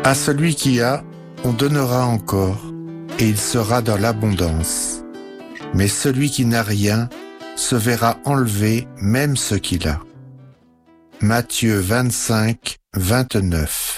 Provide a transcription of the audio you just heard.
À celui qui a, on donnera encore, et il sera dans l'abondance. Mais celui qui n'a rien se verra enlever même ce qu'il a. Matthieu 25, 29.